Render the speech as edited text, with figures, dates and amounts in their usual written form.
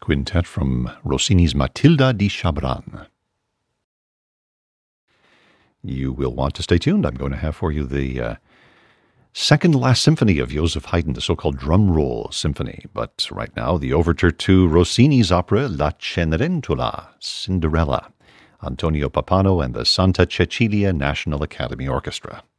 quintet from Rossini's Matilda di Chabran. You will want to stay tuned. I'm going to have for you the second last symphony of Joseph Haydn, the so-called drum roll symphony. But right now, the overture to Rossini's opera La Cenerentola, Cinderella, Antonio Pappano and the Santa Cecilia National Academy Orchestra.